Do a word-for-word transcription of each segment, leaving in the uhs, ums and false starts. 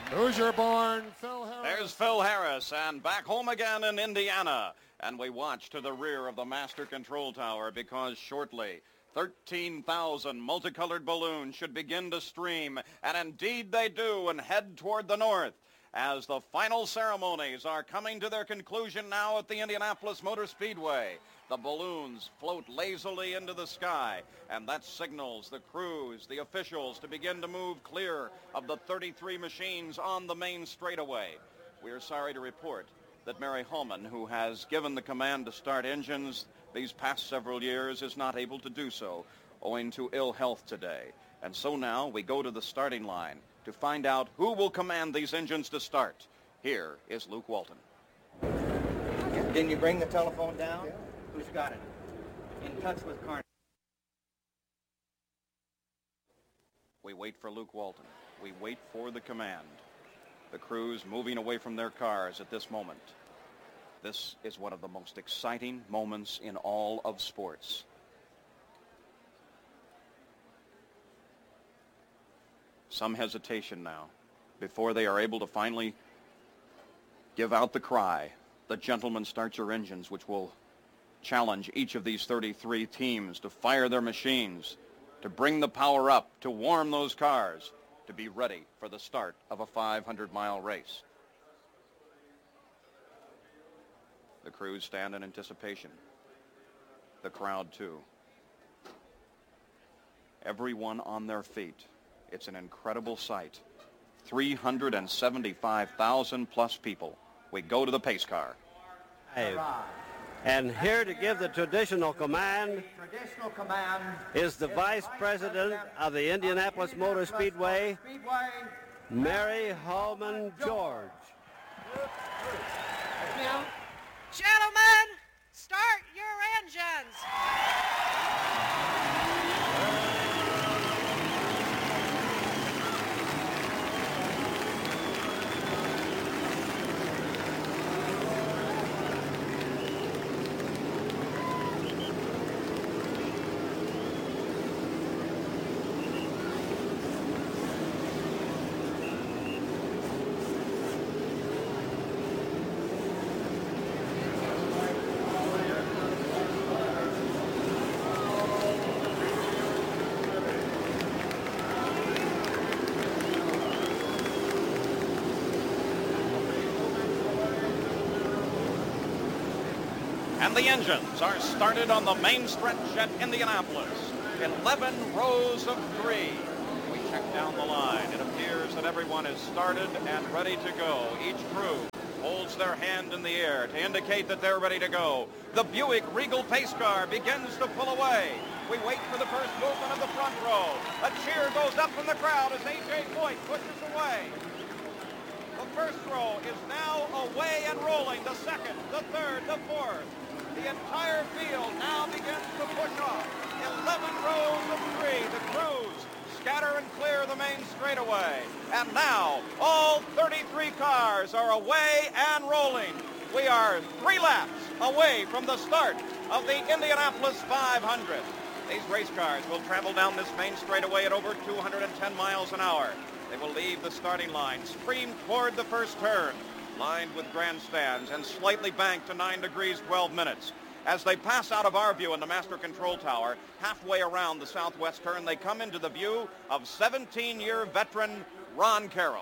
Hoosier-born Phil Harris. There's Phil Harris, and back home again in Indiana. And we watch to the rear of the Master Control Tower because shortly thirteen thousand multicolored balloons should begin to stream, and indeed they do, and head toward the north. As the final ceremonies are coming to their conclusion now at the Indianapolis Motor Speedway, the balloons float lazily into the sky, and that signals the crews, the officials, to begin to move clear of the thirty-three machines on the main straightaway. We are sorry to report that Mary Holman, who has given the command to start engines these past several years, is not able to do so owing to ill health today. And so now we go to the starting line to find out who will command these engines to start. Here is Luke Walton. Can you bring the telephone down? Yeah. Who's got it? In touch with Carney. We wait for Luke Walton. We wait for the command. The crews moving away from their cars at this moment. This is one of the most exciting moments in all of sports. Some hesitation now before they are able to finally give out the cry. The gentlemen, start your engines, which will challenge each of these thirty-three teams to fire their machines, to bring the power up, to warm those cars, to be ready for the start of a five hundred mile race. The crews stand in anticipation. The crowd, too. Everyone on their feet. It's an incredible sight. three hundred seventy-five thousand plus people. We go to the pace car. And here to give the traditional command, traditional command is the Vice President of the Indianapolis Motor Speedway, Mary Holman George. Gentlemen, start your engines. And the engines are started on the main stretch at Indianapolis. eleven rows of three. We check down the line. It appears that everyone is started and ready to go. Each crew holds their hand in the air to indicate that they're ready to go. The Buick Regal pace car begins to pull away. We wait for the first movement of the front row. A cheer goes up from the crowd as A J Foyt pushes away. The first row is now away and rolling. The second, the third, the fourth. The entire field now begins to push off. eleven rows of three. The crews scatter and clear the main straightaway. And now all thirty-three cars are away and rolling. We are three laps away from the start of the Indianapolis five hundred. These race cars will travel down this main straightaway at over two hundred ten miles an hour. They will leave the starting line, stream toward the first turn, lined with grandstands and slightly banked to nine degrees, twelve minutes. As they pass out of our view in the Master Control Tower, halfway around the southwest turn, they come into the view of seventeen-year veteran Ron Carroll.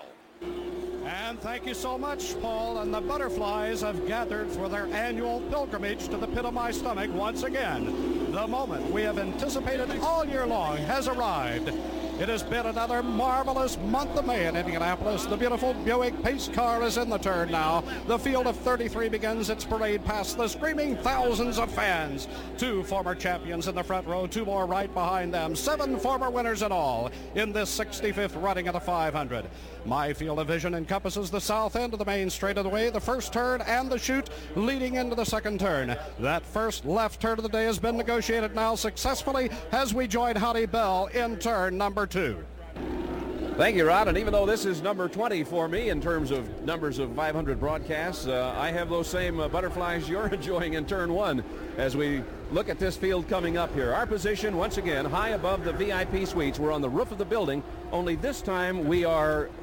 And thank you so much, Paul. And the butterflies have gathered for their annual pilgrimage to the pit of my stomach once again. The moment we have anticipated all year long has arrived. It has been another marvelous month of May in Indianapolis. The beautiful Buick pace car is in the turn now. The field of thirty-three begins its parade past the screaming thousands of fans. Two former champions in the front row, two more right behind them. Seven former winners in all in this sixty-fifth running of the five hundred. My field of vision encompasses the south end of the main straightaway, the first turn and the chute leading into the second turn. That first left turn of the day has been negotiated now successfully as we join Howdy Bell in turn number two. Thank you, Rod. And even though this is number twenty for me in terms of numbers of five hundred broadcasts, uh, I have those same uh, butterflies you're enjoying in turn one as we look at this field coming up here. Our position, once again, high above the V I P suites. We're on the roof of the building, only this time we are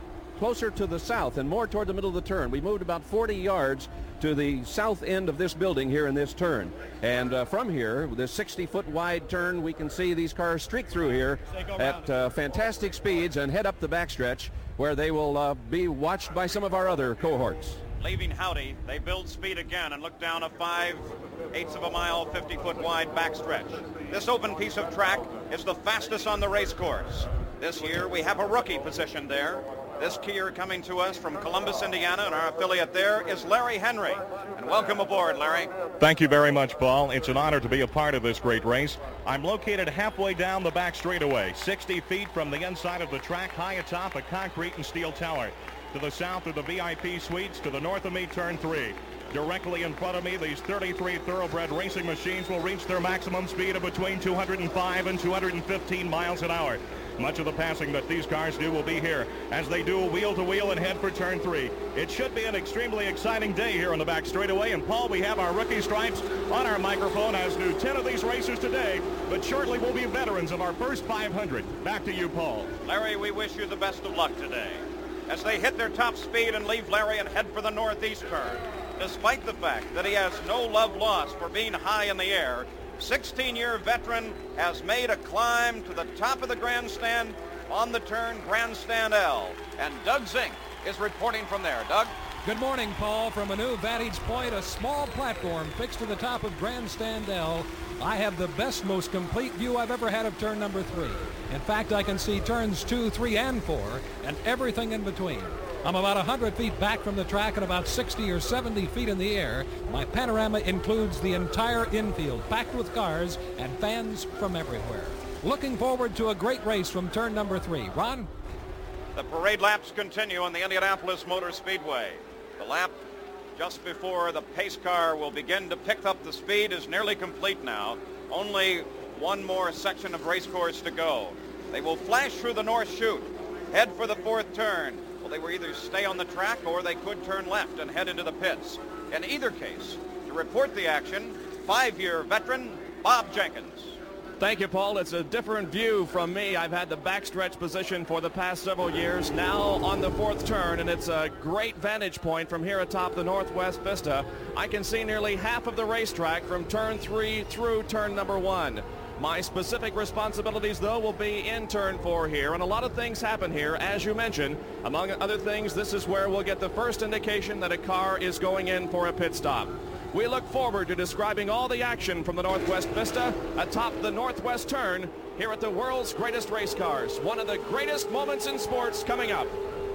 closer to the south and more toward the middle of the turn. We moved about forty yards to the south end of this building here in this turn. And uh, from here, with this sixty foot wide turn, we can see these cars streak through here at uh, fantastic speeds and head up the backstretch where they will uh, be watched by some of our other cohorts. Leaving Howdy, they build speed again and look down a five eighths of a mile, fifty foot wide backstretch. This open piece of track is the fastest on the race course. This year we have a rookie positioned there. This year coming to us from Columbus, Indiana, and our affiliate there is Larry Henry. And welcome aboard, Larry. Thank you very much, Paul. It's an honor to be a part of this great race. I'm located halfway down the back straightaway, sixty feet from the inside of the track, high atop a concrete and steel tower. To the south are the V I P suites. To the north of me, turn three. Directly in front of me, these thirty-three thoroughbred racing machines will reach their maximum speed of between two hundred five and two hundred fifteen miles an hour. Much of the passing that these cars do will be here as they do wheel to wheel and head for turn three. It should be an extremely exciting day here on the back straightaway. And Paul, we have our rookie stripes on our microphone, as do ten of these racers today, but shortly we'll be veterans of our first five hundred. Back to you, Paul. Larry, we wish you the best of luck today as they hit their top speed and leave Larry and head for the northeast turn. Despite the fact that he has no love lost for being high in the air, sixteen-year veteran has made a climb to the top of the grandstand on the turn, Grandstand L. And Doug Zink is reporting from there. Doug? Good morning, Paul. From a new vantage point, a small platform fixed to the top of Grandstand L. I have the best, most complete view I've ever had of turn number three. In fact, I can see turns two, three, and four, and everything in between. I'm about one hundred feet back from the track and about sixty or seventy feet in the air. My panorama includes the entire infield, packed with cars and fans from everywhere. Looking forward to a great race from turn number three. Ron? The parade laps continue on the Indianapolis Motor Speedway. The lap just before the pace car will begin to pick up the speed is nearly complete now. Only one more section of race course to go. They will flash through the North Chute, head for the fourth turn. Well, they will either stay on the track or they could turn left and head into the pits. In either case, to report the action, five-year veteran Bob Jenkins. Thank you, Paul. It's a different view from me. I've had the backstretch position for the past several years, now on the fourth turn, and it's a great vantage point from here atop the Northwest Vista. I can see nearly half of the racetrack from turn three through turn number one. My specific responsibilities, though, will be in turn four here, and a lot of things happen here, as you mentioned. Among other things, this is where we'll get the first indication that a car is going in for a pit stop. We look forward to describing all the action from the Northwest Vista atop the Northwest Turn here at the world's greatest race cars. One of the greatest moments in sports coming up.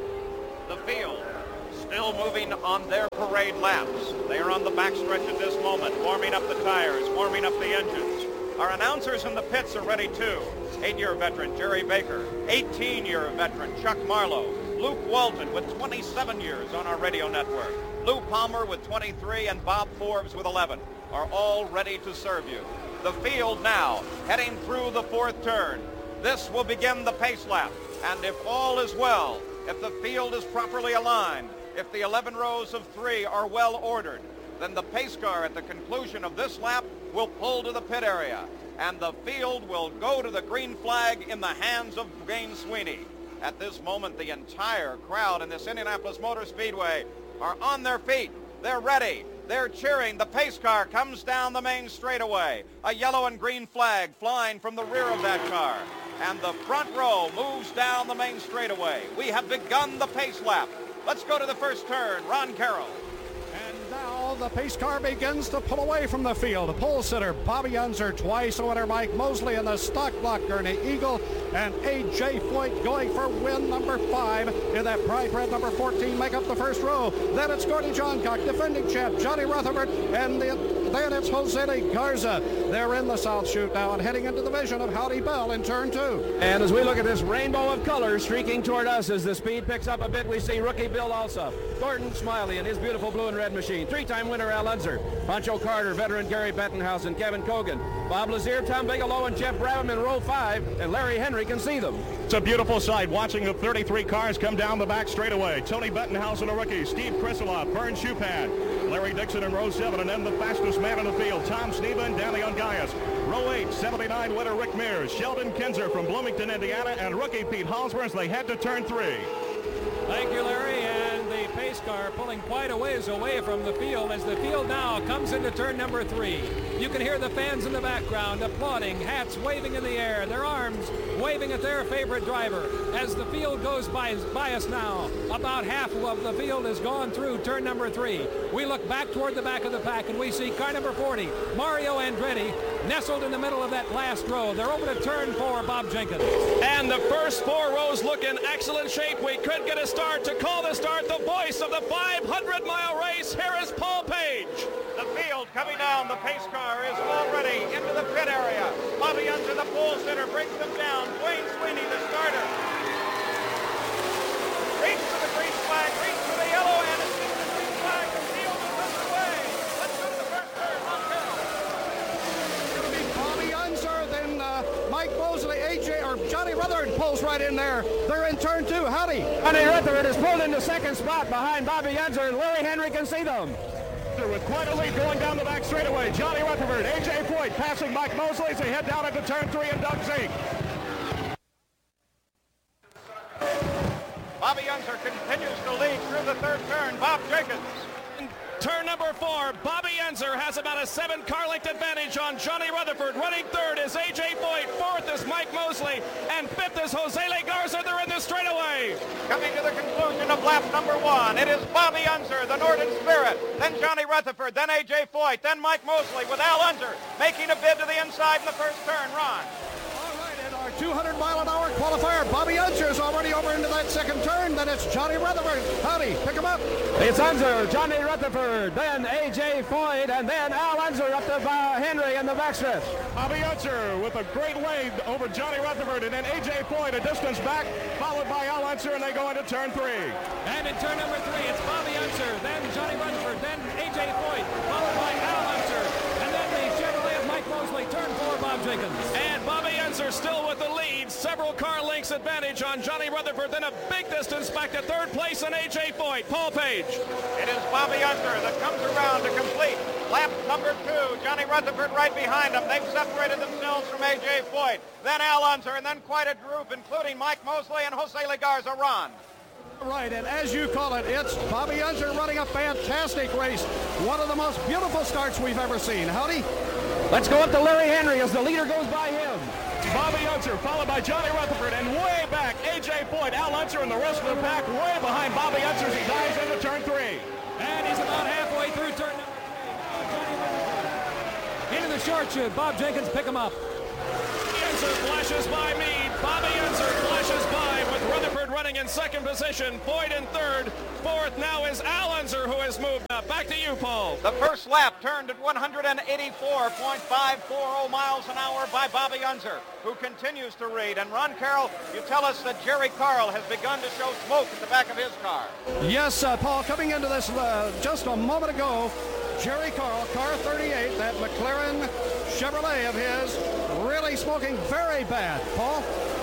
The field still moving on their parade laps. They are on the backstretch at this moment, warming up the tires, warming up the engines. Our announcers in the pits are ready too. Eight-year veteran Jerry Baker, eighteen-year veteran Chuck Marlowe, Luke Walton with twenty-seven years on our radio network, Lou Palmer with twenty-three, and Bob Forbes with eleven are all ready to serve you. The field now heading through the fourth turn. This will begin the pace lap, and if all is well, if the field is properly aligned, if the eleven rows of three are well ordered, then the pace car at the conclusion of this lap will pull to the pit area, and the field will go to the green flag in the hands of Gaines Sweeney. At this moment, the entire crowd in this Indianapolis Motor Speedway are on their feet. They're ready. They're cheering. The pace car comes down the main straightaway. A yellow and green flag flying from the rear of that car. And the front row moves down the main straightaway. We have begun the pace lap. Let's go to the first turn. Ron Carroll. And now the pace car begins to pull away from the field. Pole sitter Bobby Unser, twice winner Mike Mosley in the stock block Gurney Eagle, and A J Foyt going for win number five in that Pride Red number fourteen make up the first row. Then it's Gordy Johncock, defending champ Johnny Rutherford, and the, then it's Jose Garza. They're in the South Chute now and heading into the vision of Howdy Bell in turn two. And as we look at this rainbow of colors streaking toward us as the speed picks up a bit, we see rookie Bill Alsop, Gordon Smiley and his beautiful blue and red machine, three-time winner Al Unser, Pancho Carter, veteran Gary Bettenhausen, Kevin Cogan, Bob Lazier, Tom Bigelow, and Jeff Brabham in row five, and Larry Henry can see them. It's a beautiful sight watching the thirty-three cars come down the back straightaway. Tony Bettenhausen, a rookie, Steve Krisolov, Vern Schupan, Larry Dixon in row seven, and then the fastest man in the field, Tom Sneva and Danny Ungaius. Row eight, seventy-nine winner Rick Mears, Sheldon Kinzer from Bloomington, Indiana, and rookie Pete Halsburn as they head to turn three. Thank you, Larry. And the pace car pulling quite a ways away from the field as the field now comes into turn number three. You can hear the fans in the background applauding, hats waving in the air, their arms waving at their favorite driver. As the field goes by, by us now, about half of the field has gone through turn number three. We look back toward the back of the pack and we see car number forty, Mario Andretti, nestled in the middle of that last row. They're over to turn four, Bob Jenkins. And the first four rows look in excellent shape. We could get a start. To call the start, the voice of the five hundred mile race, here is Paul Page. The field coming down. The pace car is already into the pit area. Bobby Unser, the pole sitter, brings them down. Dwayne Sweeney, the starter. Reach for the green flag, reach for the yellow, and it's just the green flag. The field is underway. Let's go to the first turn. Ron Carroll. It's going to be Bobby Unser, then uh, Mike Mosley, A J, or Johnny Rutherford pulls right in there. They're in turn two. Howdy. Johnny Rutherford is pulled into second spot behind Bobby Unser, and Larry Henry can see them. With quite a lead going down the back straightaway. Johnny Rutherford, A J Foyt passing Mike Mosley as they head down into turn three and Doug Zink. Bobby Unser continues to lead through the third turn. Bob Jenkins. Turn number four, Bobby Unser has about a seven car length advantage on Johnny Rutherford. Running third is A J Foyt, fourth is Mike Mosley, and fifth is Jose Le Garza. They're in the straightaway. Coming to the conclusion of lap number one, it is Bobby Unser, the Northern Spirit, then Johnny Rutherford, then A J Foyt, then Mike Mosley, with Al Unser making a bid to the inside in the first turn. Ron. two hundred mile an hour qualifier. Bobby Unser is already over into that second turn. Then it's Johnny Rutherford. Howdy, pick him up. It's Unser, Johnny Rutherford, then A J Foyt, and then Al Unser up to uh, Henry in the backstretch. Bobby Unser with a great lead over Johnny Rutherford, and then A J Foyt a distance back, followed by Al Unser, and they go into turn three. And in turn number three, it's Bobby Unser, then Johnny Rutherford, then A J Foyt, followed by Al Unser, and then the Chevrolet of Mike Mosley, turn four, Bob Jenkins. And Bobby Unser still with the lead, several car lengths advantage on Johnny Rutherford, then a big distance back to third place on A J Foyt. Paul Page. It is Bobby Unser that comes around to complete lap number two. Johnny Rutherford right behind him. They've separated themselves from A J Foyt. Then Al Unser, and then quite a group, including Mike Mosley and Jose Le Garza. Ron. Right, and as you call it, it's Bobby Unser running a fantastic race. One of the most beautiful starts we've ever seen. Howdy. Let's go up to Larry Henry as the leader goes by him. Bobby Unser followed by Johnny Rutherford, and way back A J Foyt, Al Unser, and the rest of the pack way behind Bobby Unser as he dives into turn three. And he's about halfway through turn number three. Johnny Rutherford into the short chute. Bob Jenkins, pick him up. Unser flashes by me. Bobby Unser flashes by with Rutherford running in second position. Foyt in third. Fourth now is Al Unser, who has moved up. Back to you, Paul. The first lap turned at one eighty-four point five four oh miles an hour by Bobby Unser, who continues to lead. And Ron Carroll, you tell us that Jerry Carl has begun to show smoke at the back of his car. Yes, uh, Paul, coming into this uh, just a moment ago, Jerry Carl, car thirty-eight, that McLaren Chevrolet of his, really smoking very bad. Paul?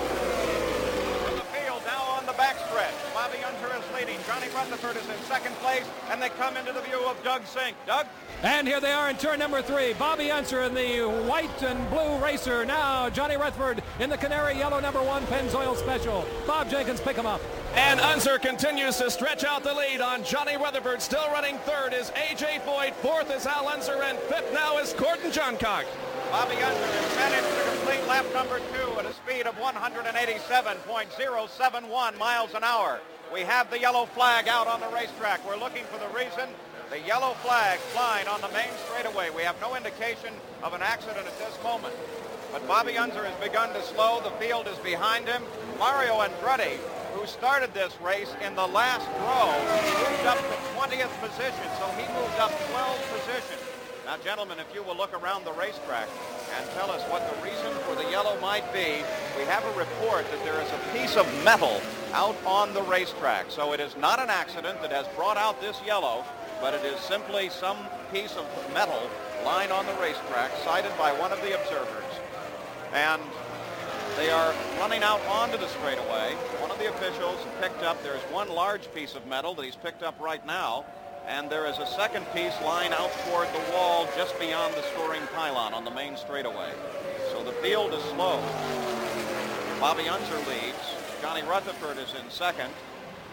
In the field now on the backstretch. Bobby Unser is leading. Johnny Rutherford is in second place, and they come into the view of Doug Zink. Doug? And here they are in turn number three. Bobby Unser in the white and blue racer. Now Johnny Rutherford in the canary yellow number one Pennzoil Special. Bob Jenkins, pick him up. And Unser continues to stretch out the lead on Johnny Rutherford. Still running third is A J Foyt. Fourth is Al Unser, and fifth now is Gordon Johncock. Bobby Unser has managed to complete lap number two at a speed of one eighty-seven point oh seven one miles an hour. We have the yellow flag out on the racetrack. We're looking for the reason. The yellow flag flying on the main straightaway. We have no indication of an accident at this moment. But Bobby Unser has begun to slow. The field is behind him. Mario Andretti, who started this race in the last row, moved up to twentieth position, so he moved up twelve positions. Now, gentlemen, if you will look around the racetrack and tell us what the reason for the yellow might be, we have a report that there is a piece of metal out on the racetrack. So it is not an accident that has brought out this yellow, but it is simply some piece of metal lying on the racetrack, cited by one of the observers. And they are running out onto the straightaway. One of the officials picked up, there's one large piece of metal that he's picked up right now, and there is a second piece lying out toward the wall just beyond the scoring pylon on the main straightaway. So the field is slow. Bobby Unser leads. Johnny Rutherford is in second.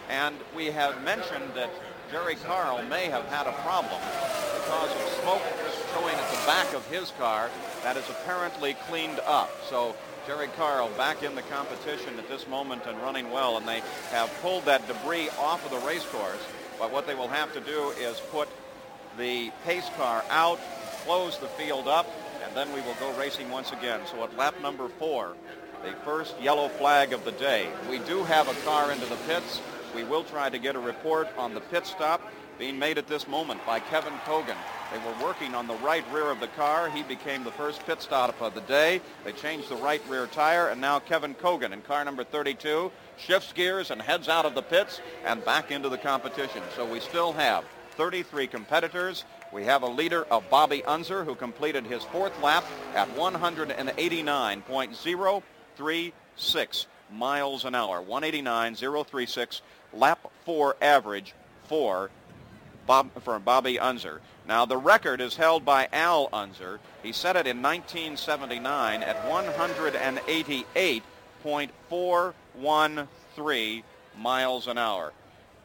And we have mentioned that Jerry Carl may have had a problem because of smoke showing at the back of his car that is apparently cleaned up. So Jerry Carl back in the competition at this moment and running well, and they have pulled that debris off of the race course. But what they will have to do is put the pace car out, close the field up, and then we will go racing once again. So at lap number four, the first yellow flag of the day. We do have a car into the pits. We will try to get a report on the pit stop being made at this moment by Kevin Kogan. They were working on the right rear of the car. He became the first pit stop of the day. They changed the right rear tire, and now Kevin Kogan in car number thirty-two shifts gears and heads out of the pits and back into the competition. So we still have thirty-three competitors. We have a leader of Bobby Unser, who completed his fourth lap at one eighty-nine point oh three six miles an hour. one eighty-nine point oh three six lap four average for Bob, for Bobby Unser. Now the record is held by Al Unser. He set it in nineteen seventy-nine at one eighty-eight point four one three miles an hour.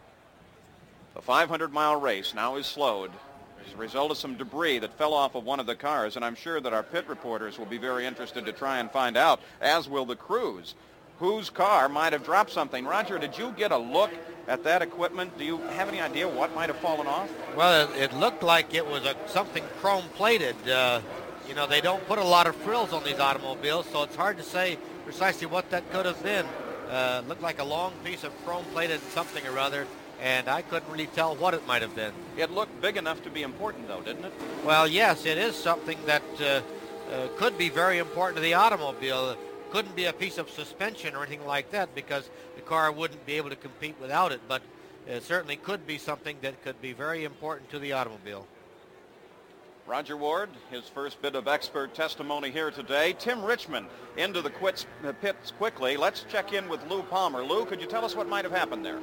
The five hundred mile race now is slowed as a result of some debris that fell off of one of the cars, and I'm sure that our pit reporters will be very interested to try and find out, as will the crews, whose car might have dropped something. Roger, did you get a look at that equipment? Do you have any idea what might have fallen off? Well, it, it looked like it was a, something chrome-plated. Uh, you know, they don't put a lot of frills on these automobiles, so it's hard to say precisely what that could have been. Uh, looked like a long piece of chrome-plated something or other, and I couldn't really tell what it might have been. It looked big enough to be important, though, didn't it? Well, yes, it is something that uh, uh, could be very important to the automobile. It couldn't be a piece of suspension or anything like that because the car wouldn't be able to compete without it, but it certainly could be something that could be very important to the automobile. Roger Ward, his first bit of expert testimony here today. Tim Richmond into the quits, uh, pits quickly. Let's check in with Lou Palmer. Lou, could you tell us what might have happened there?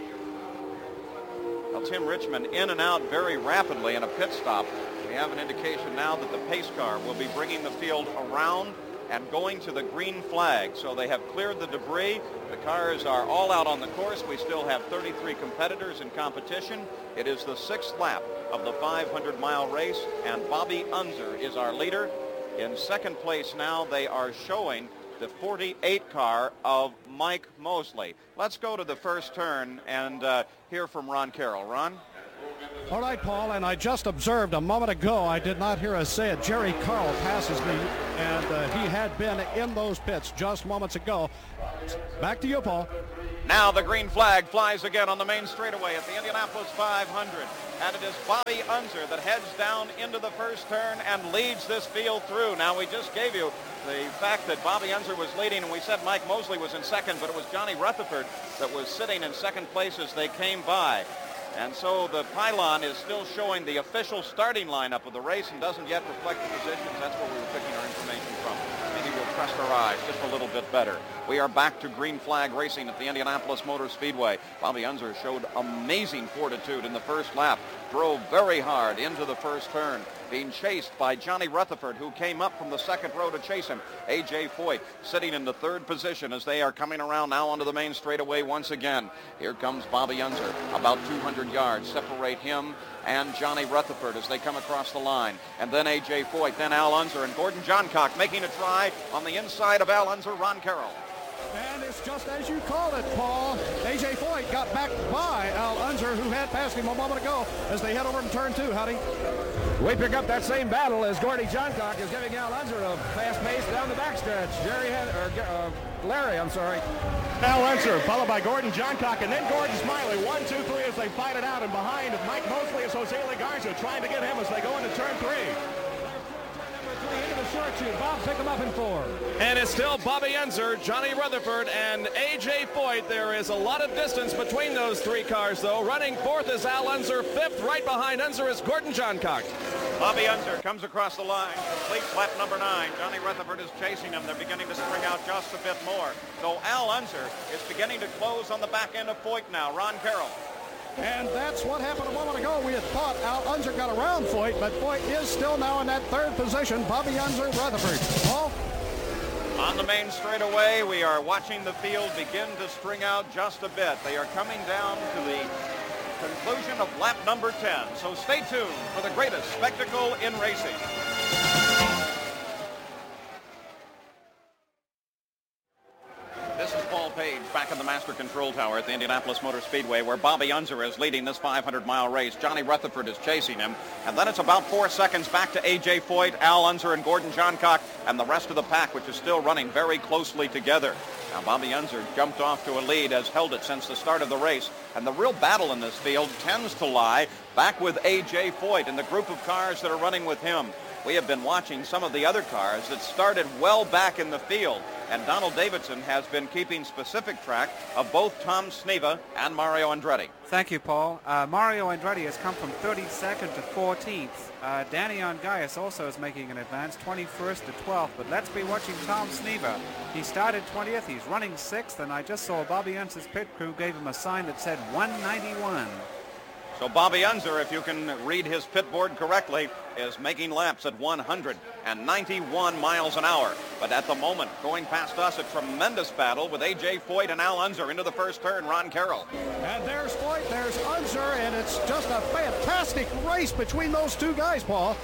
Well, Tim Richmond in and out very rapidly in a pit stop. We have an indication now that the pace car will be bringing the field around and going to the green flag. So they have cleared the debris. The cars are all out on the course. We still have thirty-three competitors in competition. It is the sixth lap of the five hundred mile race, and Bobby Unser is our leader. In second place now, they are showing the forty-eight car of Mike Mosley. Let's go to the first turn and uh, hear from Ron Carroll. Ron? All right, Paul, and I just observed a moment ago, I did not hear us say it, Jerry Carl passes me, and uh, he had been in those pits just moments ago. Back to you, Paul. Now the green flag flies again on the main straightaway at the Indianapolis five hundred. And it is Bobby Unser that heads down into the first turn and leads this field through. Now we just gave you the fact that Bobby Unser was leading, and we said Mike Mosley was in second, but it was Johnny Rutherford that was sitting in second place as they came by. And so the pylon is still showing the official starting lineup of the race and doesn't yet reflect the positions. That's where we were picking our information from. Maybe we'll trust our eyes just a little bit better. We are back to green flag racing at the Indianapolis Motor Speedway. Bobby Unser showed amazing fortitude in the first lap, drove very hard into the first turn, being chased by Johnny Rutherford, who came up from the second row to chase him. A J Foyt sitting in the third position as they are coming around now onto the main straightaway once again. Here comes Bobby Unser. About two hundred yards separate him and Johnny Rutherford as they come across the line. And then A J Foyt, then Al Unser, and Gordon Johncock making a try on the inside of Al Unser, Ron Carroll. And it's just as you called it, Paul. A J Foyt got back by Al Unser, who had passed him a moment ago as they head over to turn two, Howdy. We pick up that same battle as Gordy Johncock is giving Al Unser a fast pace down the backstretch. Jerry, had, or uh, Larry, I'm sorry. Al Unser, followed by Gordon Johncock, and then Gordon Smiley. One, two, three as they fight it out. And behind Mike Mosley is Jose Legarza trying to get him as they go into turn three. Into the short shoot. Bob, pick him up in four. And it's still Bobby Unser, Johnny Rutherford, and A J Foyt. There is a lot of distance between those three cars, though. Running fourth is Al Unser. Fifth, right behind Unser, is Gordon Johncock. Bobby Unser comes across the line, completes lap number nine. Johnny Rutherford is chasing him. They're beginning to spring out just a bit more. So Al Unser is beginning to close on the back end of Foyt now. Ron Carroll. And that's what happened a moment ago. We had thought Al Unser got around Foyt, but Foyt is still now in that third position. Bobby Unser, Rutherford. Paul? On the main straightaway, we are watching the field begin to string out just a bit. They are coming down to the conclusion of lap number ten. So stay tuned for the greatest spectacle in racing. This is Paul Page back in the Master Control Tower at the Indianapolis Motor Speedway, where Bobby Unser is leading this five hundred mile race. Johnny Rutherford is chasing him. And then it's about four seconds back to A J Foyt, Al Unser, and Gordon Johncock, and the rest of the pack, which is still running very closely together. Now, Bobby Unser jumped off to a lead, has held it since the start of the race. And the real battle in this field tends to lie back with A J Foyt and the group of cars that are running with him. We have been watching some of the other cars that started well back in the field, and Donald Davidson has been keeping specific track of both Tom Sneva and Mario Andretti. Thank you, Paul. Uh, Mario Andretti has come from thirty-second to fourteenth. Uh, Danny Ongaias also is making an advance, twenty-first to twelfth, but let's be watching Tom Sneva. He started twentieth, he's running sixth, and I just saw Bobby Unser's pit crew gave him a sign that said one ninety-one. So Bobby Unser, if you can read his pit board correctly, is making laps at one hundred ninety-one miles an hour. But at the moment, going past us, a tremendous battle with A J Foyt and Al Unser into the first turn, Ron Carroll. And there's Foyt, there's Unser, and it's just a fantastic race between those two guys, Paul.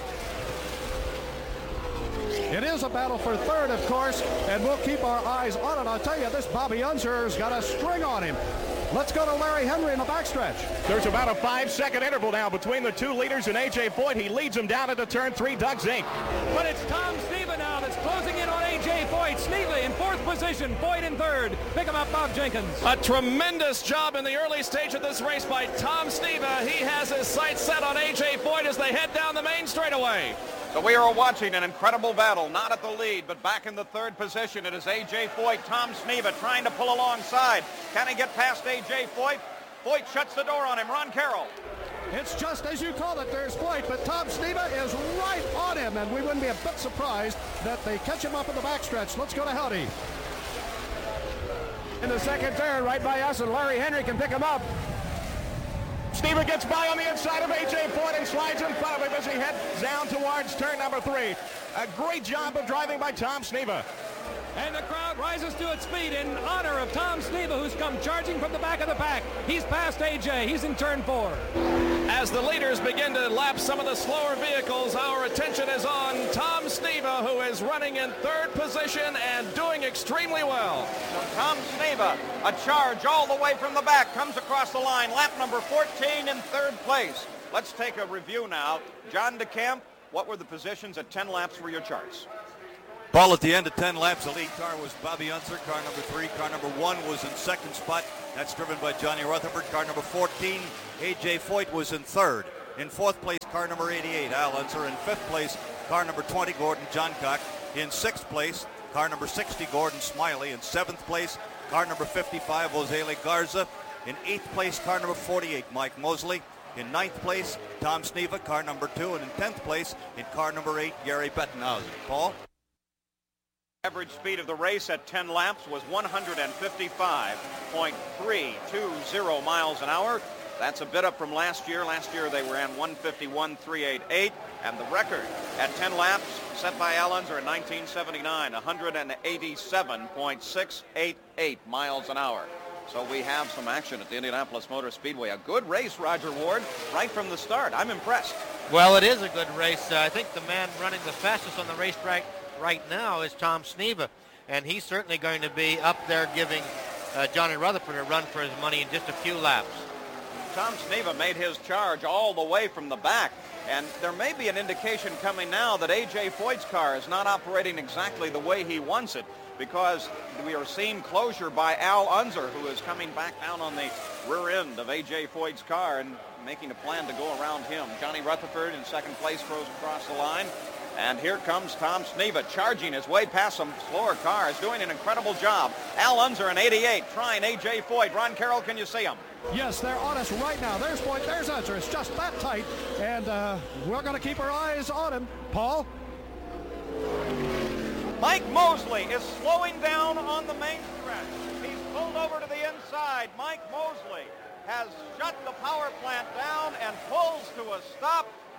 It is a battle for third, of course, and we'll keep our eyes on it. I'll tell you, this Bobby Unser's got a string on him. Let's go to Larry Henry in the backstretch. There's about a five-second interval now between the two leaders and A J Foyt. He leads them down into turn three, Doug Zink. But it's Tom Sneva now that's closing in on A J Foyt. Sneva in fourth position, Foyt in third. Pick him up, Bob Jenkins. A tremendous job in the early stage of this race by Tom Sneva. He has his sights set on A J Foyt as they head down the main straightaway. So we are watching an incredible battle, not at the lead, but back in the third position. It is A J Foyt, Tom Sneva trying to pull alongside. Can he get past A J Foyt? Foyt shuts the door on him. Ron Carroll. It's just as you call it, there's Foyt, but Tom Sneva is right on him, and we wouldn't be a bit surprised that they catch him up in the backstretch. Let's go to Howdy. In the second turn, right by us, and Larry Henry can pick him up. Sneva gets by on the inside of A J Foyt and slides in front of him as he heads down towards turn number three. A great job of driving by Tom Sneva. And the crowd rises to its feet in honor of Tom Sneva, who's come charging from the back of the pack. He's past A J. He's in turn four. As the leaders begin to lap some of the slower vehicles, our attention is on Tom Sneva, who is running in third position and doing extremely well. So Tom Sneva, a charge all the way from the back, comes across the line. Lap number fourteen in third place. Let's take a review now. John DeCamp, what were the positions at ten laps for your charts? Paul, at the end of ten laps, the lead car was Bobby Unser. Car number three. Car number one was in second spot. That's driven by Johnny Rutherford. Car number fourteen, A J Foyt, was in third. In fourth place, car number eighty-eight, Al Unser. In fifth place, car number twenty, Gordon Johncock. In sixth place, car number sixty, Gordon Smiley. In seventh place, car number fifty-five, Ozele Garza. In eighth place, car number forty-eight, Mike Mosley. In ninth place, Tom Sneva, car number two. And in tenth place, in car number eight, Gary Bettenhausen. Paul? Average speed of the race at ten laps was one fifty-five point three two zero miles an hour. That's a bit up from last year. Last year they ran one fifty-one point three eight eight, and the record at ten laps set by Al Unser in nineteen seventy-nine, one eighty-seven point six eight eight miles an hour. So we have some action at the Indianapolis Motor Speedway. A good race, Roger Ward, right from the start. I'm impressed. Well, it is a good race. Uh, I think the man running the fastest on the racetrack right now is Tom Sneva, and he's certainly going to be up there giving uh, Johnny Rutherford a run for his money in just a few laps. Tom Sneva made his charge all the way from the back, and there may be an indication coming now that A J Foyt's car is not operating exactly the way he wants it, because we are seeing closure by Al Unser, who is coming back down on the rear end of A J Foyt's car and making a plan to go around him. Johnny Rutherford in second place throws across the line. And here comes Tom Sneva charging his way past some slower cars, doing an incredible job. Al Unser in eighty-eight trying A J Foyt. Ron Carroll, can you see him? Yes, they're on us right now. There's Foyt, there's Unser. It's just that tight, and uh, we're going to keep our eyes on him. Paul? Mike Mosley is slowing down on the main stretch. He's pulled over to the inside. Mike Mosley has shut the power plant down and pulls to a stop.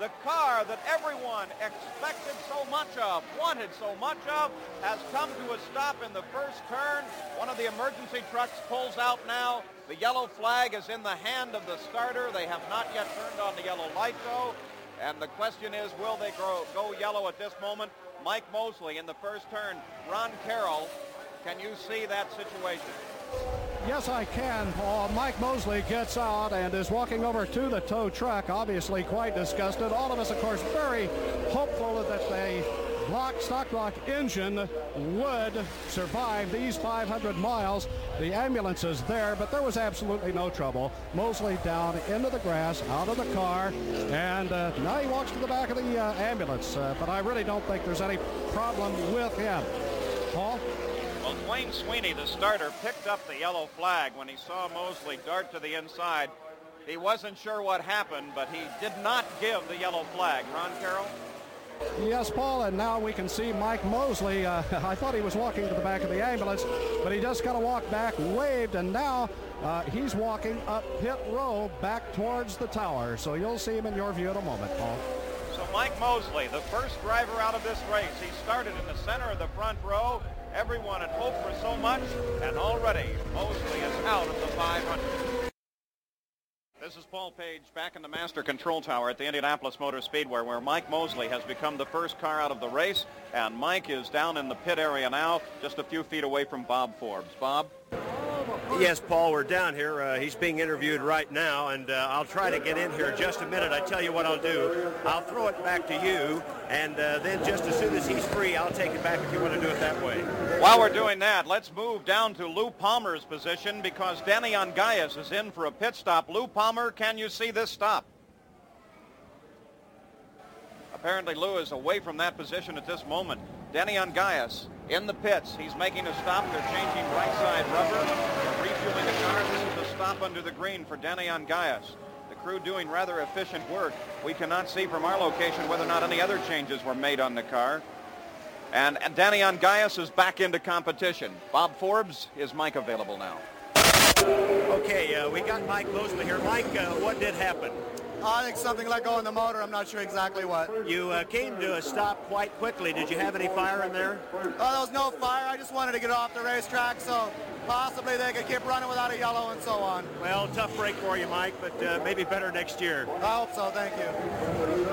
The car that everyone expected so much of, wanted so much of, has come to a stop in the first turn. One of the emergency trucks pulls out now. The yellow flag is in the hand of the starter. They have not yet turned on the yellow light, though. And the question is, will they go, go yellow at this moment? Mike Mosley in the first turn. Ron Carroll, can you see that situation? Yes, I can, Paul. Mike Mosley gets out and is walking over to the tow truck, obviously quite disgusted. All of us, of course, very hopeful that the block, stock block engine would survive these five hundred miles. The ambulance is there, but there was absolutely no trouble. Mosley down into the grass, out of the car, and uh, now he walks to the back of the uh, ambulance. Uh, but I really don't think there's any problem with him. Paul? Well, Dwayne Sweeney, the starter, picked up the yellow flag when he saw Mosley dart to the inside. He wasn't sure what happened, but he did not give the yellow flag. Ron Carroll? Yes, Paul, and now we can see Mike Mosley. Uh, I thought he was walking to the back of the ambulance, but he just kind of walked back, waved, and now uh, he's walking up pit row back towards the tower. So you'll see him in your view in a moment, Paul. So Mike Mosley, the first driver out of this race, he started in the center of the front row. Everyone had hoped for so much, and already Mosley is out of the five hundred. This is Paul Page back in the Master Control Tower at the Indianapolis Motor Speedway, where Mike Mosley has become the first car out of the race, and Mike is down in the pit area now, just a few feet away from Bob Forbes. Bob? Yes, Paul, we're down here. Uh, he's being interviewed right now, and uh, I'll try to get in here in just a minute. I tell you what I'll do. I'll throw it back to you, and uh, then just as soon as he's free, I'll take it back if you want to do it that way. While we're doing that, let's move down to Lou Palmer's position because Danny Ongais is in for a pit stop. Lou Palmer, can you see this stop? Apparently Lou is away from that position at this moment. Danny Ongais in the pits. He's making a stop. They're changing right side rubber. They're refueling the car. This is a stop under the green for Danny Ongais. The crew doing rather efficient work. We cannot see from our location whether or not any other changes were made on the car. And, and Danny Ongais is back into competition. Bob Forbes, is Mike available now? Okay, uh, we got Mike Mosley here. Mike, uh, what did happen? I think something let go in the motor. I'm not sure exactly what. You uh, came to a stop quite quickly. Did you have any fire in there? Oh, there was no fire. I just wanted to get off the racetrack, so possibly they could keep running without a yellow and so on. Well, tough break for you, Mike, but uh, maybe better next year. I hope so. Thank you.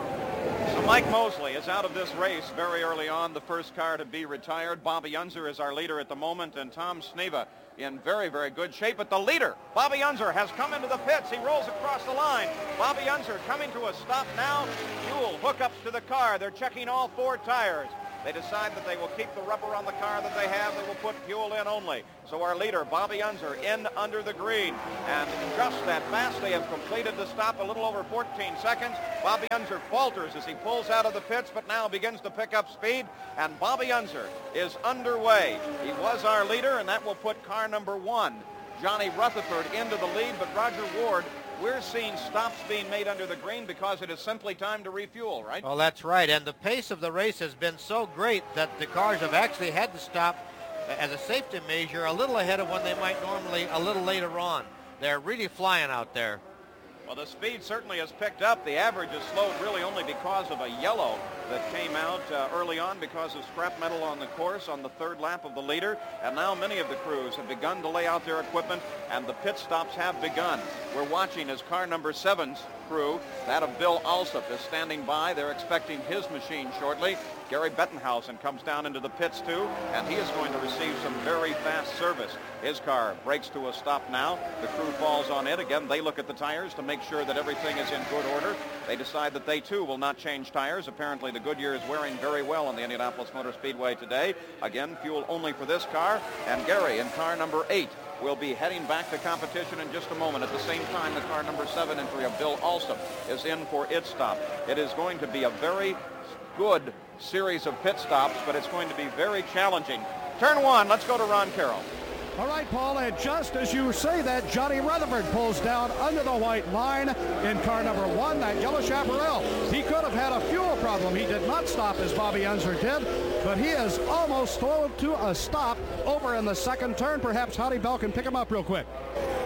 So Mike Mosley is out of this race very early on, the first car to be retired. Bobby Unser is our leader at the moment, and Tom Sneva in very, very good shape. But the leader, Bobby Unser, has come into the pits. He rolls across the line. Bobby Unser coming to a stop now. Fuel hookups to the car. They're checking all four tires. They decide that they will keep the rubber on the car that they have. They will put fuel in only. So our leader, Bobby Unser, in under the green. And just that fast, they have completed the stop, a little over fourteen seconds. Bobby Unser falters as he pulls out of the pits, but now begins to pick up speed. And Bobby Unser is underway. He was our leader, and that will put car number one, Johnny Rutherford, into the lead. But Roger Ward, we're seeing stops being made under the green because it is simply time to refuel, right? Well, that's right. And the pace of the race has been so great that the cars have actually had to stop as a safety measure a little ahead of when they might normally a little later on. They're really flying out there. Well, the speed certainly has picked up. The average has slowed really only because of a yellow that came out uh, early on because of scrap metal on the course on the third lap of the leader. And now many of the crews have begun to lay out their equipment, and the pit stops have begun. We're watching as car number seven's crew, that of Bill Alsop, is standing by. They're expecting his machine shortly. Gary Bettenhausen comes down into the pits too, and he is going to receive some very fast service. His car breaks to a stop now. The crew falls on it. Again, they look at the tires to make sure that everything is in good order. They decide that they too will not change tires. Apparently the Goodyear is wearing very well on the Indianapolis Motor Speedway today. Again, fuel only for this car. And Gary in car number eight will be heading back to competition in just a moment. At the same time, the car number seven entry of Bill Alsop is in for its stop. It is going to be a very good series of pit stops, but it's going to be very challenging. Turn one, let's go to Ron Carroll. All right, Paul, and just as you say that, Johnny Rutherford pulls down under the white line in car number one, that yellow Chaparral. He could have had a fuel problem. He did not stop as Bobby Unser did, but he is almost slowed to a stop over in the second turn. Perhaps Howdy Bell can pick him up real quick.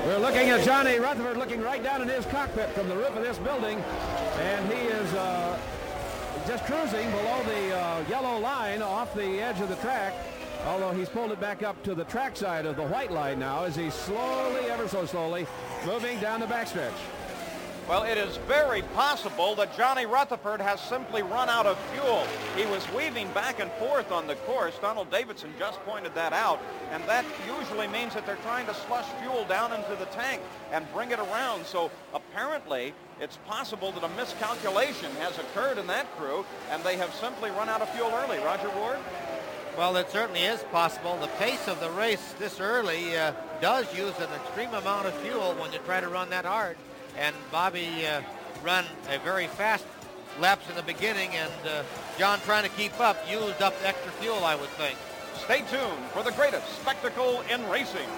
We're looking at Johnny Rutherford looking right down in his cockpit from the roof of this building, and he is uh, just cruising below the uh, yellow line off the edge of the track, although he's pulled it back up to the track side of the white line now as he's slowly, ever so slowly, moving down the backstretch. Well, it is very possible that Johnny Rutherford has simply run out of fuel. He was weaving back and forth on the course. Donald Davidson just pointed that out, and that usually means that they're trying to slush fuel down into the tank and bring it around. So apparently it's possible that a miscalculation has occurred in that crew, and they have simply run out of fuel early. Roger Ward? Well, it certainly is possible. The pace of the race this early uh, does use an extreme amount of fuel when you try to run that hard. And Bobby uh, run a very fast laps in the beginning, and uh, John, trying to keep up, used up extra fuel, I would think. Stay tuned for the greatest spectacle in racing.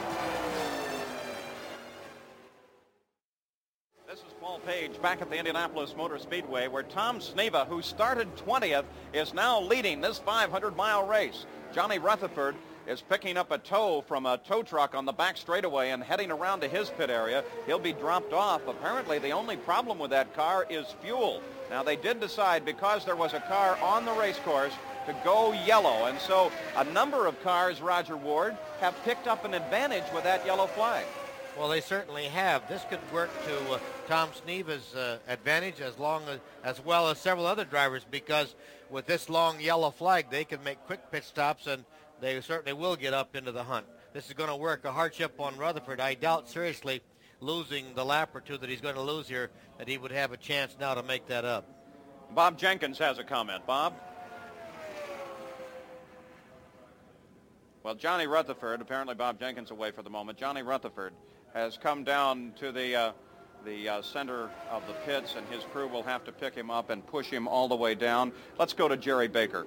This is Paul Page back at the Indianapolis Motor Speedway, where Tom Sneva, who started twentieth, is now leading this five hundred mile race. Johnny Rutherford is picking up a tow from a tow truck on the back straightaway and heading around to his pit area. He'll be dropped off. Apparently, the only problem with that car is fuel. Now, they did decide, because there was a car on the race course, to go yellow. And so a number of cars, Roger Ward, have picked up an advantage with that yellow flag. Well, they certainly have. This could work to uh, Tom Sneva's uh, advantage as long as, as well as several other drivers, because with this long yellow flag, they can make quick pit stops, and they certainly will get up into the hunt. This is going to work a hardship on Rutherford. I doubt seriously, losing the lap or two that he's going to lose here, that he would have a chance now to make that up. Bob Jenkins has a comment. Bob? Well, Johnny Rutherford, apparently Bob Jenkins away for the moment. Johnny Rutherford has come down to the uh, the uh, center of the pits, and his crew will have to pick him up and push him all the way down. Let's go to Jerry Baker.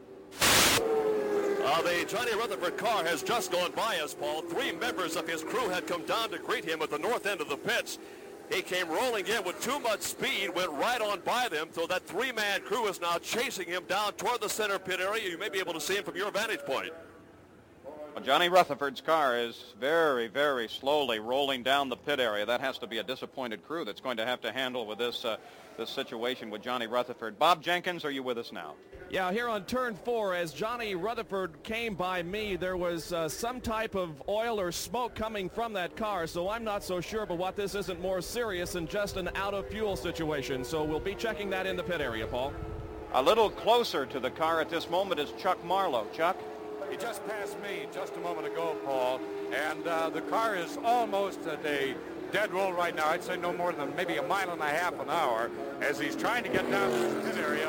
Uh, the Johnny Rutherford car has just gone by us, Paul. Three members of his crew had come down to greet him at the north end of the pits. He came rolling in with too much speed, went right on by them, so that three-man crew is now chasing him down toward the center pit area. You may be able to see him from your vantage point. Well, Johnny Rutherford's car is very, very slowly rolling down the pit area. That has to be a disappointed crew that's going to have to handle with this uh, this situation with Johnny Rutherford. Bob Jenkins, are you with us now? Yeah, here on turn four, as Johnny Rutherford came by me, there was uh, some type of oil or smoke coming from that car, so I'm not so sure but what this isn't more serious than just an out-of-fuel situation. So we'll be checking that in the pit area, Paul. A little closer to the car at this moment is Chuck Marlowe. Chuck? He just passed me just a moment ago, Paul, and uh, the car is almost at a dead roll right now. I'd say no more than maybe a mile and a half an hour as he's trying to get down to the pit area.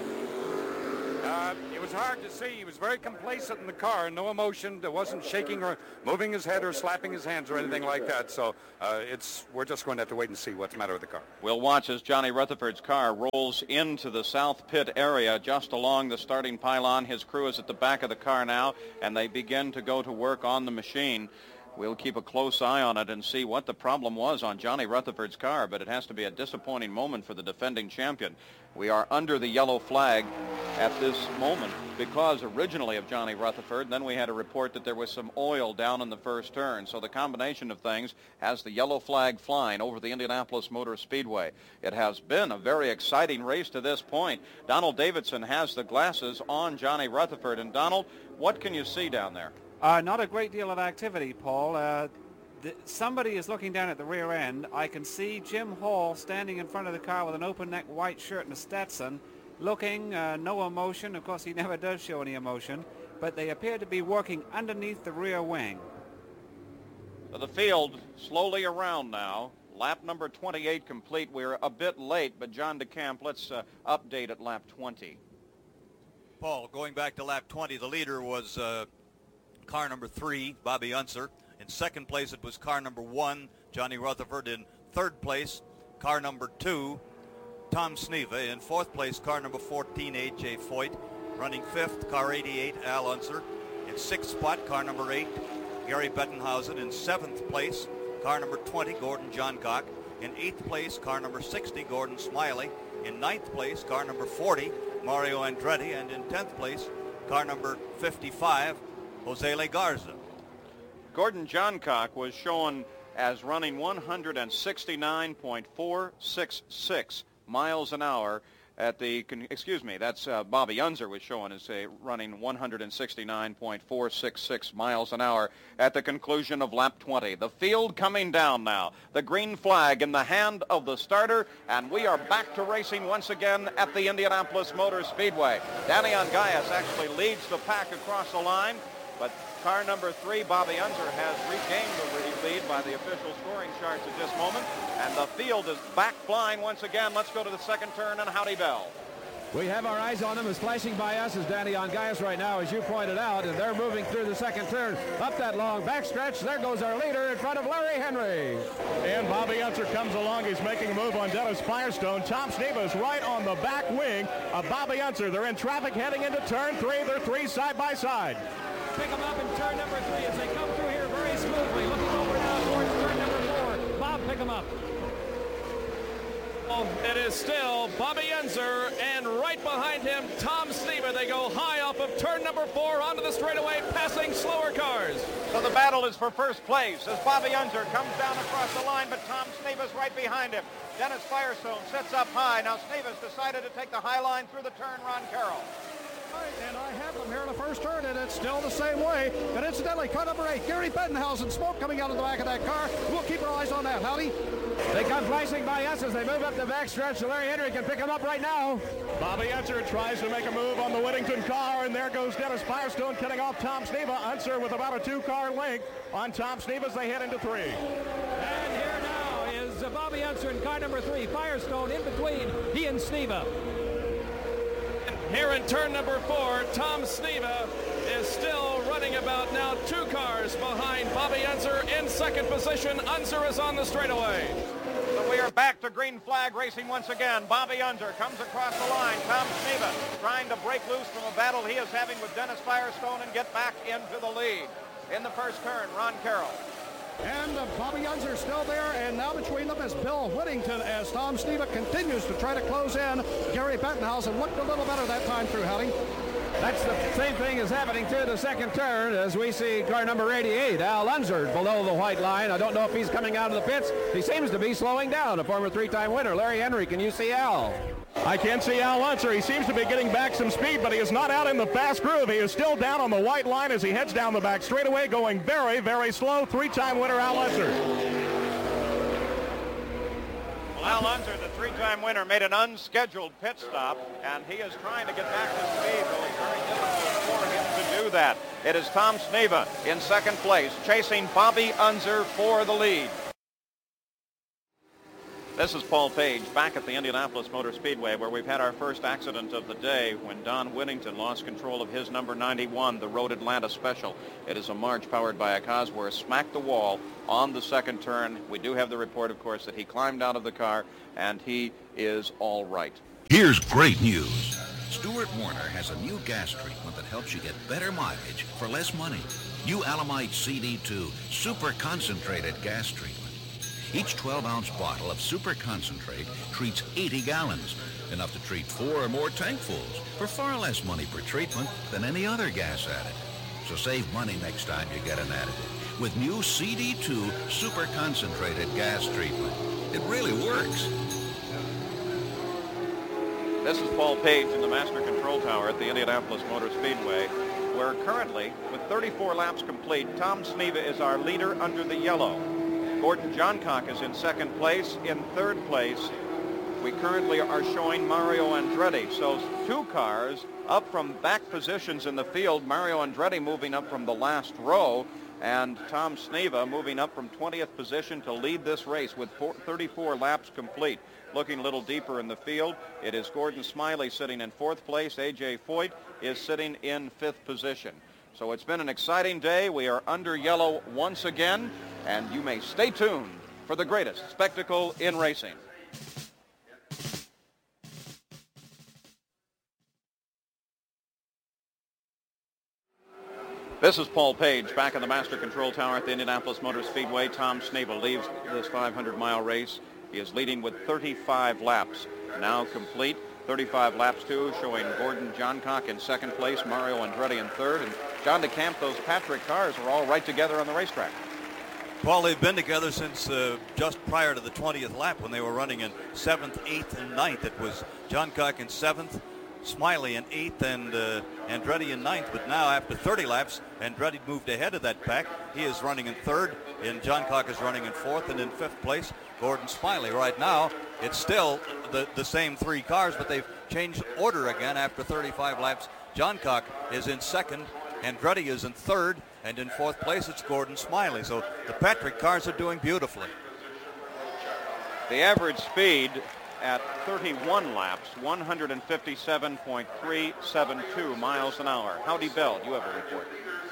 Uh, it was hard to see. He was very complacent in the car, no emotion. There wasn't shaking or moving his head or slapping his hands or anything like that. So uh, it's we're just going to have to wait and see what's the matter with the car. We'll watch as Johnny Rutherford's car rolls into the south pit area just along the starting pylon. His crew is at the back of the car now, and they begin to go to work on the machine. We'll keep a close eye on it and see what the problem was on Johnny Rutherford's car, but it has to be a disappointing moment for the defending champion. We are under the yellow flag at this moment because originally of Johnny Rutherford. Then we had a report that there was some oil down in the first turn. So the combination of things has the yellow flag flying over the Indianapolis Motor Speedway. It has been a very exciting race to this point. Donald Davidson has the glasses on Johnny Rutherford. And Donald, what can you see down there? Uh, not a great deal of activity, Paul. Uh, the, somebody is looking down at the rear end. I can see Jim Hall standing in front of the car with an open-neck white shirt and a Stetson, looking, uh, no emotion. Of course, he never does show any emotion, but they appear to be working underneath the rear wing. So the field slowly around now. Lap number twenty-eight complete. We're a bit late, but John DeCamp, let's uh, update at lap twenty. Paul, going back to lap twenty, the leader was uh, car number three, Bobby Unser. In second place, it was car number one, Johnny Rutherford. In third place, car number two, Tom Sneva. In fourth place, car number fourteen, A J Foyt. Running fifth, car eighty-eight, Al Unser. In sixth spot, car number eight, Gary Bettenhausen. In seventh place, car number twenty, Gordon Johncock. In eighth place, car number sixty, Gordon Smiley. In ninth place, car number forty, Mario Andretti. And in tenth place, car number fifty-five, Jose Le Garza. Gordon Johncock was shown as running one hundred sixty-nine point four six six miles an hour at the, excuse me, that's uh, Bobby Unser was showing as a running one hundred sixty-nine point four six six miles an hour at the conclusion of lap twenty. The field coming down now. The green flag in the hand of the starter, and we are back to racing once again at the Indianapolis Motor Speedway. Daniel Gaius actually leads the pack across the line, but car number three, Bobby Unser, has regained the lead by the official scoring charts at this moment, and the field is back flying once again. Let's go to the second turn and Howdy Bell. We have our eyes on him. As flashing by us is Danny Gaius right now, as you pointed out, and they're moving through the second turn up that long backstretch. There goes our leader in front of Larry Henry. And Bobby Unser comes along. He's making a move on Dennis Firestone. Tom Sneva is right on the back wing of Bobby Unser. They're in traffic heading into turn three. They're three side by side. Pick them up in turn number three as they come through here very smoothly. Looking over now towards turn number four. Bob, pick them up. Oh, it is still Bobby Unser, and right behind him, Tom Sneva. They go high off of turn number four onto the straightaway, passing slower cars. So the battle is for first place as Bobby Unser comes down across the line, but Tom Sneva's right behind him. Dennis Firestone sits up high. Now Sneva's decided to take the high line through the turn, Ron Carroll. And I have them here in the first turn, and it's still the same way. And incidentally, car number eight, Gary Bettenhausen, smoke coming out of the back of that car. We'll keep our eyes on that. Howdy. They come flashing by us as they move up the backstretch. So Larry Henry can pick them up right now. Bobby Unser tries to make a move on the Whittington car, and there goes Dennis Firestone cutting off Tom Sneva. Unser with about a two-car length on Tom Sneva as they head into three. And here now is uh, Bobby Unser in car number three. Firestone in between he and Sneva. Here in turn number four, Tom Sneva is still running about now two cars behind Bobby Unser in second position. Unser is on the straightaway. So we are back to green flag racing once again. Bobby Unser comes across the line. Tom Sneva trying to break loose from a battle he is having with Dennis Firestone and get back into the lead. In the first turn, Ron Carroll. And uh, Bobby Unser still there, and now between them is Bill Whittington as Tom Sneva continues to try to close in. Gary Bettenhausen looked a little better that time through, Howdy. That's the same thing is happening through the second turn as we see car number eighty-eight, Al Unser, below the white line. I don't know if he's coming out of the pits. He seems to be slowing down, a former three-time winner. Larry Henry, can you see Al? I can see Al Unser. He seems to be getting back some speed, but he is not out in the fast groove. He is still down on the white line as he heads down the back straightaway, going very, very slow. Three-time winner Al Unser. Well, Al Unser, the three-time winner, made an unscheduled pit stop, and he is trying to get back to speed, though it's very difficult for him to do that. It is Tom Sneva in second place, chasing Bobby Unser for the lead. This is Paul Page back at the Indianapolis Motor Speedway, where we've had our first accident of the day when Don Whittington lost control of his number ninety-one, the Road Atlanta Special. It is a March powered by a Cosworth, smacked the wall on the second turn. We do have the report, of course, that he climbed out of the car, and he is all right. Here's great news. Stuart Warner has a new gas treatment that helps you get better mileage for less money. New Alamite C D two Super Concentrated Gas Treatment. Each twelve-ounce bottle of Super Concentrate treats eighty gallons, enough to treat four or more tankfuls for far less money per treatment than any other gas additive. So save money next time you get an additive with new C D two Super Concentrated Gas Treatment. It really works. This is Paul Page in the Master Control Tower at the Indianapolis Motor Speedway, where currently, with thirty-four laps complete, Tom Sneva is our leader under the yellow. Gordon Johncock is in second place. In third place, we currently are showing Mario Andretti. So two cars up from back positions in the field. Mario Andretti moving up from the last row, and Tom Sneva moving up from twentieth position to lead this race with four, thirty-four laps complete. Looking a little deeper in the field, it is Gordon Smiley sitting in fourth place. A J Foyt is sitting in fifth position. So it's been an exciting day. We are under yellow once again, and you may stay tuned for the greatest spectacle in racing. This is Paul Page back in the Master Control Tower at the Indianapolis Motor Speedway. Tom Sneva leaves this five hundred mile race. He is leading with thirty-five laps now complete. thirty-five laps, too, showing Gordon Johncock in second place, Mario Andretti in third, and John DeCamp. Those Patrick cars are all right together on the racetrack. Paul, they've been together since uh, just prior to the twentieth lap when they were running in seventh, eighth, and ninth. It was Johncock in seventh, Smiley in eighth, and uh, Andretti in ninth. But now, after thirty laps, Andretti moved ahead of that pack. He is running in third, and Johncock is running in fourth, and in fifth place, Gordon Smiley. Right now, it's still the, the same three cars, but they've changed order again after thirty-five laps. Johncock is in second, Andretti is in third, and in fourth place, it's Gordon Smiley. So the Patrick cars are doing beautifully. The average speed at thirty-one laps, one fifty-seven point three seven two miles an hour. Howdy, Bell, you have a report.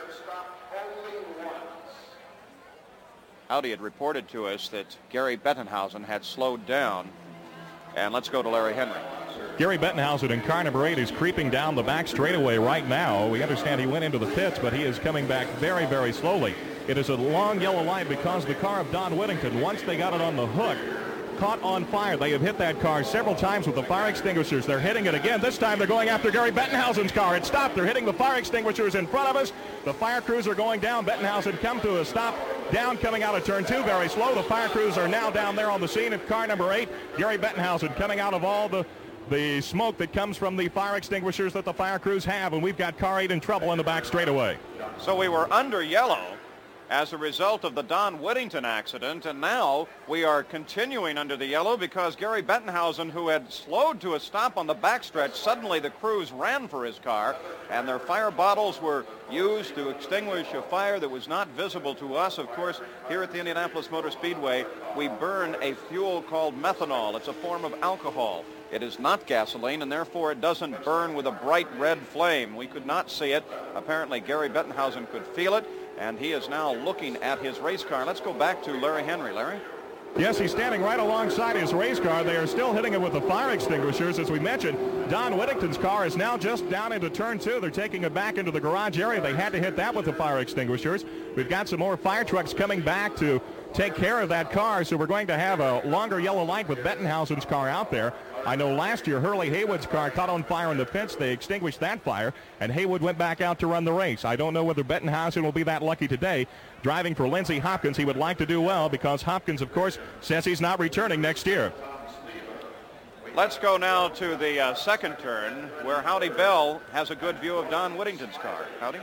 Howdy had reported to us that Gary Bettenhausen had slowed down. And let's go to Larry Henry. Gary Bettenhausen in car number eight is creeping down the back straightaway right now. We understand he went into the pits, but he is coming back very, very slowly. It is a long yellow light because the car of Don Whittington, once they got it on the hook, caught on fire. They have hit that car several times with the fire extinguishers. They're hitting it again. This time they're going after Gary Bettenhausen's car. It stopped. They're hitting the fire extinguishers in front of us. The fire crews are going down. Bettenhausen come to a stop. Down coming out of turn two, very slow. The fire crews are now down there on the scene at car number eight. Gary Bettenhausen coming out of all the the smoke that comes from the fire extinguishers that the fire crews have, and we've got car eight in trouble in the back straightaway. So we were under yellow as a result of the Don Whittington accident, and now we are continuing under the yellow because Gary Bettenhausen, who had slowed to a stop on the backstretch, suddenly the crews ran for his car, and their fire bottles were used to extinguish a fire that was not visible to us. Of course, here at the Indianapolis Motor Speedway, we burn a fuel called methanol. It's a form of alcohol. It is not gasoline, and therefore it doesn't burn with a bright red flame. We could not see it. Apparently, Gary Bettenhausen could feel it, and he is now looking at his race car. Let's go back to Larry Henry. Larry? Yes, he's standing right alongside his race car. They are still hitting it with the fire extinguishers. As we mentioned, Don Whittington's car is now just down into turn two. They're taking it back into the garage area. They had to hit that with the fire extinguishers. We've got some more fire trucks coming back to take care of that car, so we're going to have a longer yellow light with Bettenhausen's car out there. I know last year Hurley Haywood's car caught on fire in the pits. They extinguished that fire, and Haywood went back out to run the race. I don't know whether Bettenhausen will be that lucky today. Driving for Lindsey Hopkins, he would like to do well because Hopkins, of course, says he's not returning next year. Let's go now to the uh, second turn where Howdy Bell has a good view of Don Whittington's car. Howdy?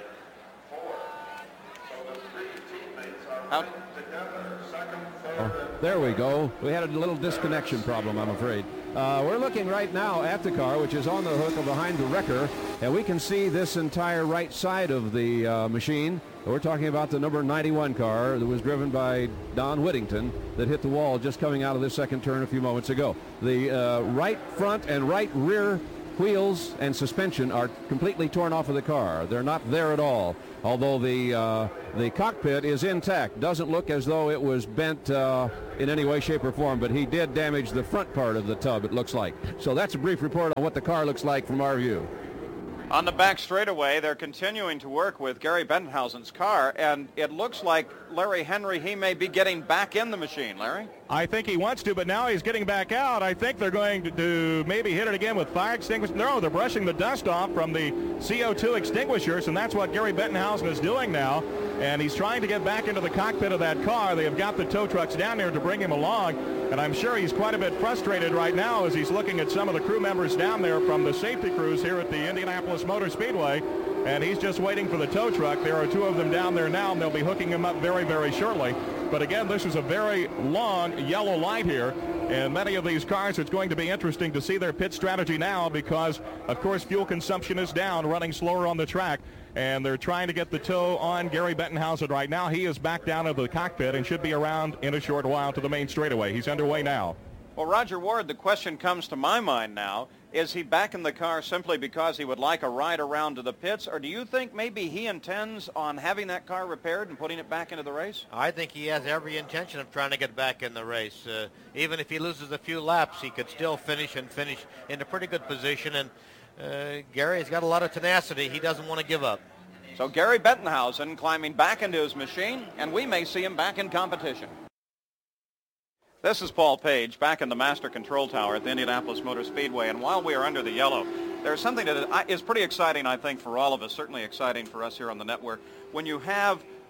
Howdy? Oh, there we go. We had a little disconnection problem, I'm afraid. Uh, we're looking right now at the car, which is on the hook behind the wrecker, and we can see this entire right side of the uh, machine. We're talking about the number ninety-one car that was driven by Don Whittington that hit the wall just coming out of this second turn a few moments ago. The uh, right front and right rear wheels and suspension are completely torn off of the car. They're not there at all, although the uh, the cockpit is intact. Doesn't look as though it was bent uh, in any way, shape, or form, but he did damage the front part of the tub, it looks like. So that's a brief report on what the car looks like from our view. On the back straightaway, they're continuing to work with Gary Bettenhausen's car, and it looks like Larry Henry, he may be getting back in the machine. Larry? I think he wants to, but now he's getting back out. I think they're going to, to maybe hit it again with fire extinguishers. No, they're brushing the dust off from the C O two extinguishers, and that's what Gary Bettenhausen is doing now. And he's trying to get back into the cockpit of that car. They have got the tow trucks down there to bring him along, and I'm sure he's quite a bit frustrated right now as he's looking at some of the crew members down there from the safety crews here at the Indianapolis Motor Speedway, and he's just waiting for the tow truck. There are two of them down there now, and they'll be hooking him up very, very shortly. But again, this is a very long yellow light here, and many of these cars, it's going to be interesting to see their pit strategy now because, of course, fuel consumption is down, running slower on the track, and they're trying to get the tow on Gary Bettenhausen right now. He is back down into the cockpit and should be around in a short while to the main straightaway. He's underway now. Well, Roger Ward, the question comes to my mind now. Is he back in the car simply because he would like a ride around to the pits, or do you think maybe he intends on having that car repaired and putting it back into the race? I think he has every intention of trying to get back in the race. Uh, even if he loses a few laps, he could still finish and finish in a pretty good position. And uh, Gary's got a lot of tenacity. He doesn't want to give up. So Gary Bettenhausen climbing back into his machine, and we may see him back in competition. This is Paul Page back in the Master Control Tower at the Indianapolis Motor Speedway, and while we are under the yellow, there's something that is pretty exciting, I think, for all of us, certainly exciting for us here on the network. When you have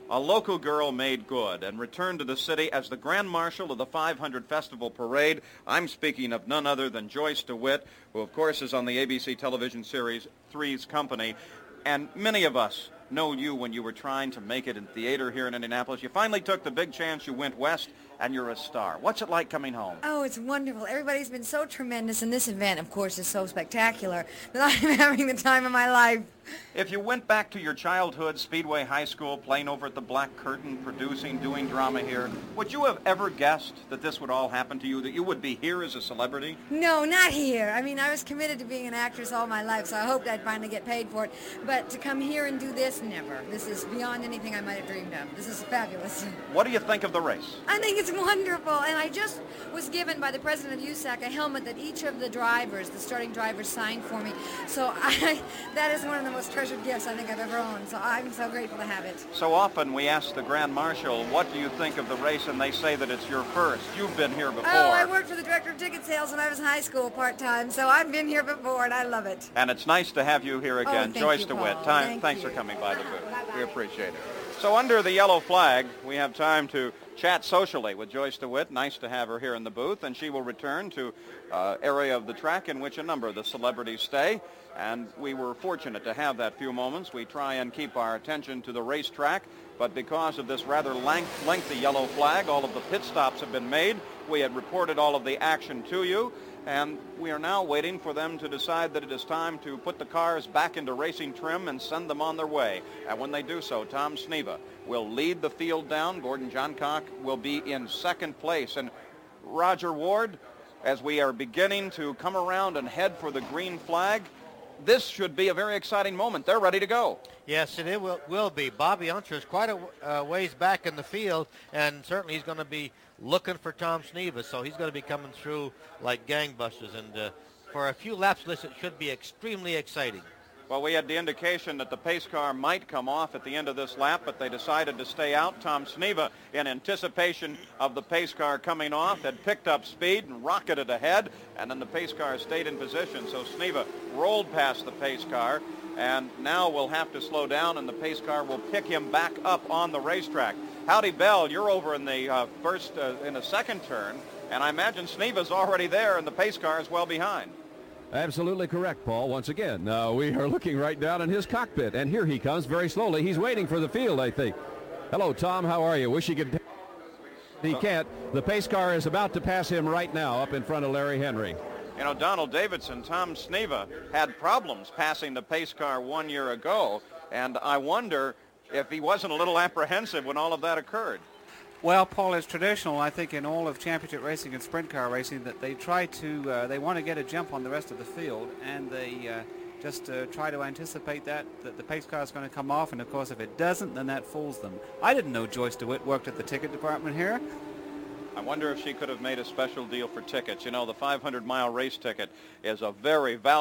a local girl made good and returned to the city as the Grand Marshal of the five hundred Festival Parade. I'm speaking of none other than Joyce DeWitt, who of course is on the A B C television series Three's Company. And many of us know you when you were trying to make it in theater here in Indianapolis. You finally took the big chance, you went west, and you're a star. What's it like coming home? Oh, it's wonderful. Everybody's been so tremendous, and this event, of course, is so spectacular that I'm having the time of my life. If you went back to your childhood, Speedway High School, playing over at the Black Curtain, producing, doing drama here, would you have ever guessed that this would all happen to you, that you would be here as a celebrity? No, not here. I mean, I was committed to being an actress all my life, so I hoped I'd finally get paid for it. But to come here and do this, never. This is beyond anything I might have dreamed of. This is fabulous. What do you think of the race? I think it's wonderful, and I just was given by the president of U S A C a helmet that each of the drivers, the starting drivers, signed for me. So I, that is one of the most treasured gifts I think I've ever owned, so I'm so grateful to have it. So often we ask the Grand Marshal, what do you think of the race, and they say that it's your first. You've been here before. Oh, I worked for the director of ticket sales when I was in high school part-time, so I've been here before, and I love it. And it's nice to have you here Oh, again. thank Joyce you, DeWitt, Paul. Time, Thank thanks you. for coming by the booth. We appreciate it. So under the yellow flag, we have time to chat socially with Joyce DeWitt. Nice to have her here in the booth, and she will return to uh, area of the track in which a number of the celebrities stay. And we were fortunate to have that few moments. We try and keep our attention to the racetrack, but because of this rather length, lengthy yellow flag, all of the pit stops have been made. We had reported all of the action to you, and we are now waiting for them to decide that it is time to put the cars back into racing trim and send them on their way. And when they do so, Tom Sneva will lead the field down. Gordon Johncock will be in second place. And Roger Ward, as we are beginning to come around and head for the green flag, this should be a very exciting moment. They're ready to go. Yes, it will, will be. Bobby Unser is quite a uh, ways back in the field, and certainly he's going to be looking for Tom Sneva, so he's going to be coming through like gangbusters. And uh, for a few laps, this it should be extremely exciting. Well, we had the indication that the pace car might come off at the end of this lap, but they decided to stay out. Tom Sneva, in anticipation of the pace car coming off, had picked up speed and rocketed ahead, and then the pace car stayed in position. So Sneva rolled past the pace car, and now we'll have to slow down, and the pace car will pick him back up on the racetrack. Howdy, Bell, you're over in the uh, first, uh, in the second turn, and I imagine Sneva's already there, and the pace car is well behind. Absolutely correct, Paul. Once again, uh, we are looking right down in his cockpit, and here he comes very slowly. He's waiting for the field, I think. Hello, Tom. How are you? Wish he could. He can't. The pace car is about to pass him right now up in front of Larry Henry. You know, Donald Davidson, Tom Sneva had problems passing the pace car one year ago, and I wonder if he wasn't a little apprehensive when all of that occurred. Well, Paul, it's traditional, I think, in all of championship racing and sprint car racing that they try to, uh, they want to get a jump on the rest of the field, and they uh, just uh, try to anticipate that, that the pace car is going to come off, and of course, if it doesn't, then that fools them. I didn't know Joyce DeWitt worked at the ticket department here. I wonder if she could have made a special deal for tickets. You know, the five hundred mile race ticket is a very valuable